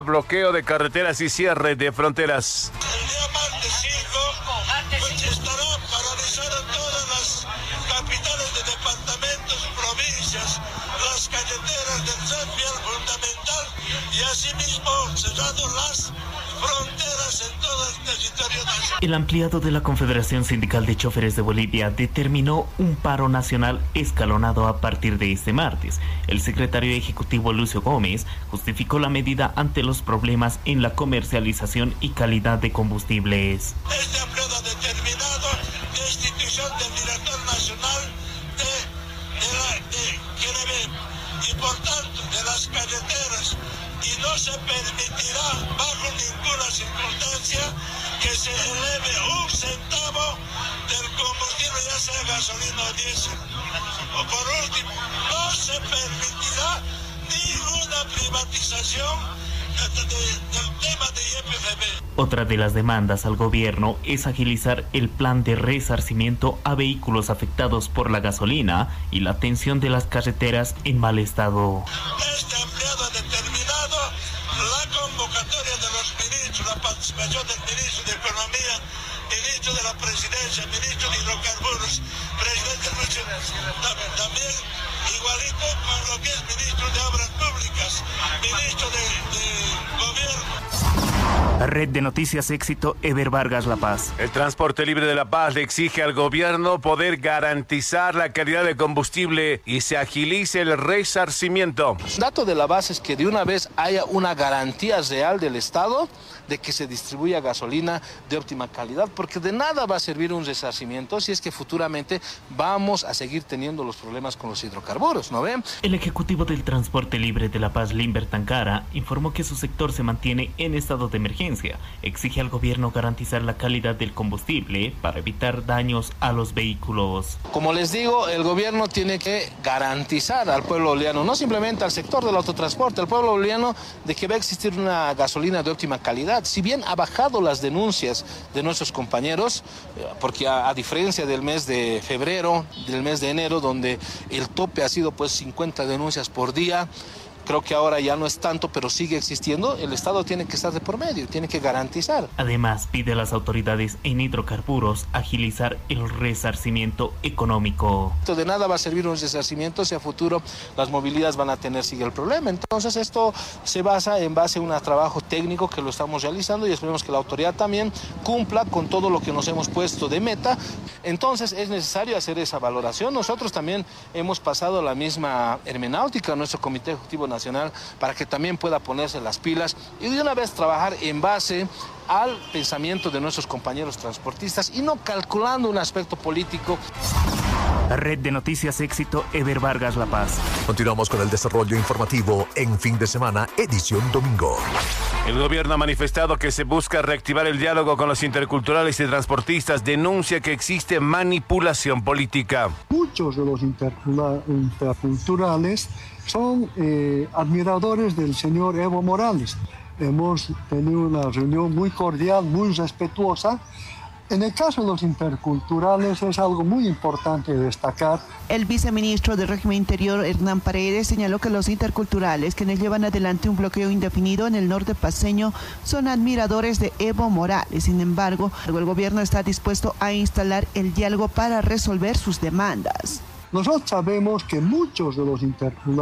Bloqueo de carreteras y cierre de fronteras. El día martes 5 estará paralizado todas las capitales de departamentos, provincias, las carreteras del centro fundamental y asimismo cerrando las fronteras en todo el territorio nacional. El ampliado de la Confederación Sindical de Choferes de Bolivia determinó un paro nacional escalonado a partir de este martes. El secretario ejecutivo Lucio Gómez justificó la medida ante los problemas en la comercialización y calidad de combustibles. Este ampliado ha determinado la institución del director nacional de GNB y por tanto de las carreteras, y no se permitirá bajo ninguna circunstancia que se eleve un centavo del combustible, ya sea gasolina o diésel. O por último, no se permitirá ninguna privatización del tema de YPFB. Otra de las demandas al gobierno es agilizar el plan de resarcimiento a vehículos afectados por la gasolina y la atención de las carreteras en mal estado. Este ampliado ha determinado la convocatoria de los ministros, la participación del ministro de Economía, ministro de la Presidencia, ministro de Hidrocarburos, presidente de también igualito con lo que es ministro de Obras Públicas, ministro de Gobierno. Red de Noticias Éxito, Eber Vargas, La Paz. El Transporte Libre de La Paz le exige al gobierno poder garantizar la calidad de combustible y se agilice el resarcimiento. El dato de la base es que de una vez haya una garantía real del Estado de que se distribuya gasolina de óptima calidad, porque de nada va a servir un resarcimiento si es que futuramente vamos a seguir teniendo los problemas con los hidrocarburos, ¿no ven? El ejecutivo del Transporte Libre de La Paz, Limber Tancara, informó que su sector se mantiene en estado de emergencia. Exige al gobierno garantizar la calidad del combustible para evitar daños a los vehículos. Como les digo, el gobierno tiene que garantizar al pueblo boliviano, no simplemente al sector del autotransporte, al pueblo boliviano, de que va a existir una gasolina de óptima calidad. Si bien ha bajado las denuncias de nuestros compañeros, porque a diferencia del mes de febrero, del mes de enero, donde el tope ha sido pues 50 denuncias por día, creo que ahora ya no es tanto, pero sigue existiendo. El Estado tiene que estar de por medio, tiene que garantizar. Además, pide a las autoridades en hidrocarburos agilizar el resarcimiento económico. De nada va a servir un resarcimiento si a futuro las movilidades van a tener sigue el problema. Entonces esto se basa en base a un trabajo técnico que lo estamos realizando y esperemos que la autoridad también cumpla con todo lo que nos hemos puesto de meta. Entonces es necesario hacer esa valoración. Nosotros también hemos pasado la misma hermenéutica a nuestro Comité Ejecutivo Nacional para que también pueda ponerse las pilas y de una vez trabajar en base al pensamiento de nuestros compañeros transportistas y no calculando un aspecto político. Red de Noticias Éxito, Eber Vargas, La Paz. Continuamos con el desarrollo informativo en Fin de Semana, edición domingo. El gobierno ha manifestado que se busca reactivar el diálogo con los interculturales y transportistas. Denuncia que existe manipulación política. Muchos de los interculturales son admiradores del señor Evo Morales. Hemos tenido una reunión muy cordial, muy respetuosa. En el caso de los interculturales es algo muy importante destacar. El viceministro del Régimen Interior, Hernán Paredes, señaló que los interculturales, quienes llevan adelante un bloqueo indefinido en el norte paceño, son admiradores de Evo Morales. Sin embargo, el gobierno está dispuesto a instalar el diálogo para resolver sus demandas. Nosotros sabemos que muchos de los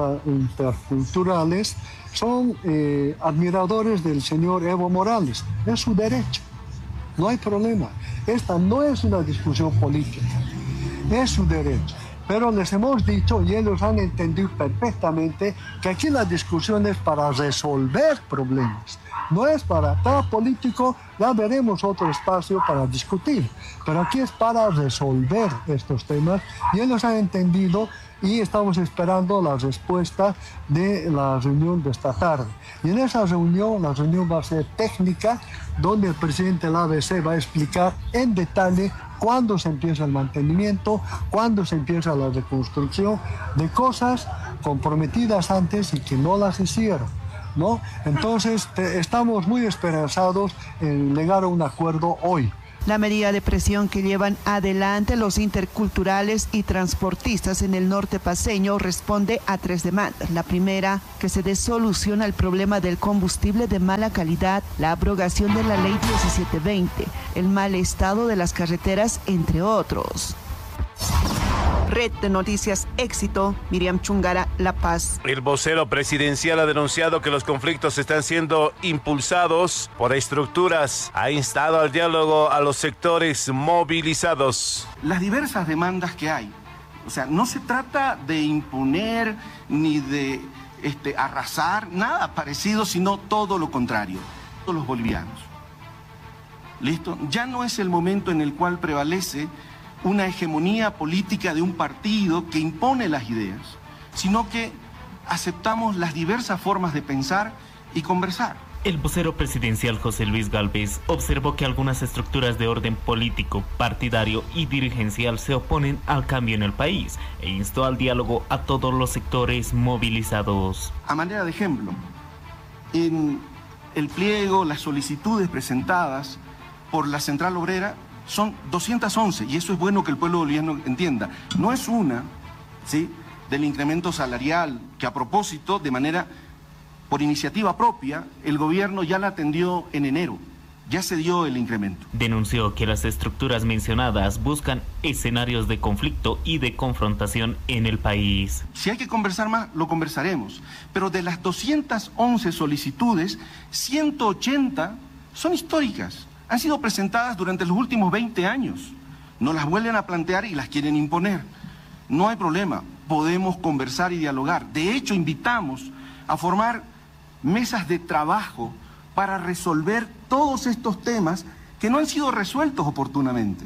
interculturales son admiradores del señor Evo Morales. Es su derecho, no hay problema. Esta no es una discusión política, es su derecho. Pero les hemos dicho y ellos han entendido perfectamente que aquí la discusión es para resolver problemas. No es para cada político, ya veremos otro espacio para discutir, pero aquí es para resolver estos temas y ellos han entendido y estamos esperando la respuesta de la reunión de esta tarde. Y en esa reunión, la reunión va a ser técnica, donde el presidente de la ABC va a explicar en detalle cuándo se empieza el mantenimiento, cuándo se empieza la reconstrucción de cosas comprometidas antes y que no las hicieron, ¿no? Entonces estamos muy esperanzados en llegar a un acuerdo hoy. La medida de presión que llevan adelante los interculturales y transportistas en el norte paceño responde a 3 demandas. La primera, que se dé solución al problema del combustible de mala calidad, la abrogación de la ley 1720, el mal estado de las carreteras, entre otros. Red de Noticias Éxito, Miriam Chungara, La Paz. El vocero presidencial ha denunciado que los conflictos están siendo impulsados por estructuras. Ha instado al diálogo a los sectores movilizados. Las diversas demandas que hay. O sea, no se trata de imponer ni de arrasar, nada parecido, sino todo lo contrario. Todos los bolivianos. ¿Listo? Ya no es el momento en el cual prevalece una hegemonía política de un partido que impone las ideas, sino que aceptamos las diversas formas de pensar y conversar. El vocero presidencial José Luis Gálvez observó que algunas estructuras de orden político, partidario y dirigencial se oponen al cambio en el país e instó al diálogo a todos los sectores movilizados. A manera de ejemplo, en el pliego, las solicitudes presentadas por la Central Obrera son 211, y eso es bueno que el pueblo boliviano entienda. No es una, ¿sí?, del incremento salarial, que a propósito, de manera, por iniciativa propia, el gobierno ya la atendió en enero. Ya se dio el incremento. Denunció que las estructuras mencionadas buscan escenarios de conflicto y de confrontación en el país. Si hay que conversar más, lo conversaremos. Pero de las 211 solicitudes, 180 son históricas. Han sido presentadas durante los últimos 20 años. No las vuelven a plantear y las quieren imponer. No hay problema, podemos conversar y dialogar. De hecho, invitamos a formar mesas de trabajo para resolver todos estos temas que no han sido resueltos oportunamente.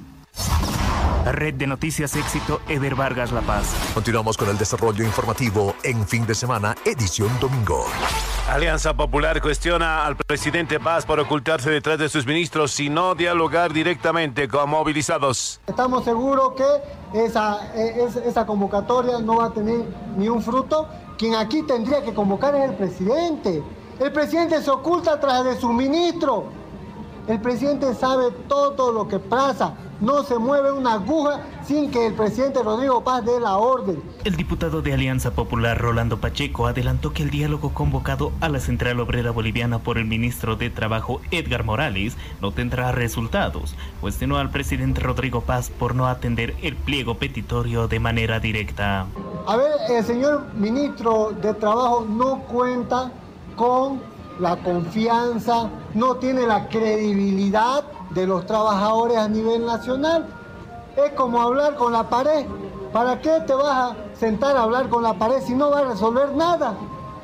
Red de Noticias Éxito, Eder Vargas, La Paz. Continuamos con el desarrollo informativo en Fin de Semana, edición domingo. Alianza Popular cuestiona al presidente Paz por ocultarse detrás de sus ministros y no dialogar directamente con movilizados. Estamos seguros que esa convocatoria no va a tener ni un fruto. Quien aquí tendría que convocar es el presidente. El presidente se oculta tras de su ministro. El presidente sabe todo lo que pasa. No se mueve una aguja sin que el presidente Rodrigo Paz dé la orden. El diputado de Alianza Popular, Rolando Pacheco, adelantó que el diálogo convocado a la Central Obrera Boliviana por el ministro de Trabajo, Edgar Morales, no tendrá resultados. Cuestionó al presidente Rodrigo Paz por no atender el pliego petitorio de manera directa. A ver, el señor ministro de Trabajo no cuenta con la confianza, no tiene la credibilidad de los trabajadores a nivel nacional. Es como hablar con la pared. ¿Para qué te vas a sentar a hablar con la pared si no va a resolver nada?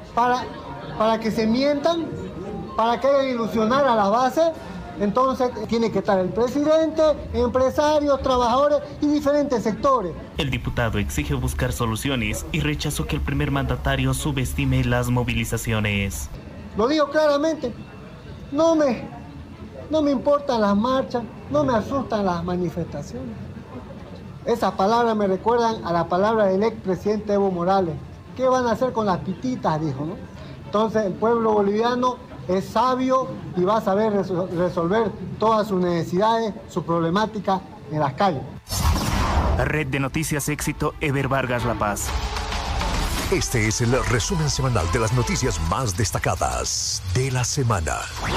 Para que se mientan, para que hagan ilusionar a la base. Entonces tiene que estar el presidente, empresarios, trabajadores y diferentes sectores. El diputado exige buscar soluciones y rechazó que el primer mandatario subestime las movilizaciones. Lo digo claramente, no me importan las marchas, no me asustan las manifestaciones. Esas palabras me recuerdan a la palabra del expresidente Evo Morales. ¿Qué van a hacer con las pititas?, dijo, ¿no? Entonces el pueblo boliviano es sabio y va a saber resolver todas sus necesidades, sus problemáticas en las calles. Red de Noticias Éxito, Eder Vargas, La Paz. Este es el resumen semanal de las noticias más destacadas de la semana.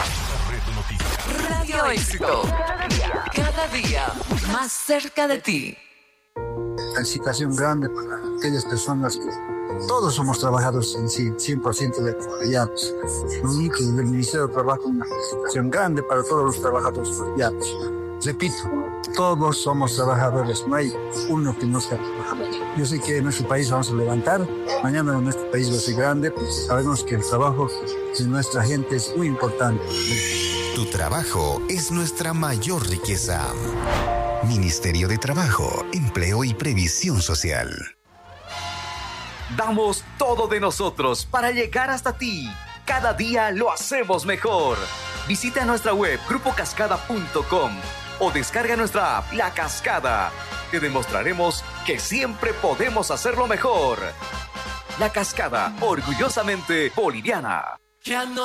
Radio Éxito. Cada día más cerca de ti. Felicitación grande para aquellas personas que todos somos trabajadores en sí, 100% de bolivianos. Y el Ministerio de Trabajo, una felicitación grande para todos los trabajadores bolivianos. Repito, todos somos trabajadores, no hay uno que no sea trabajador. Yo sé que en nuestro país vamos a levantar, mañana nuestro país va a ser grande, pues sabemos que el trabajo de nuestra gente es muy importante. Tu trabajo es nuestra mayor riqueza. Ministerio de Trabajo, Empleo y Previsión Social. Damos todo de nosotros para llegar hasta ti. Cada día lo hacemos mejor. Visita nuestra web grupocascada.com o descarga nuestra app La Cascada. Te demostraremos que siempre podemos hacerlo mejor. La Cascada, orgullosamente boliviana.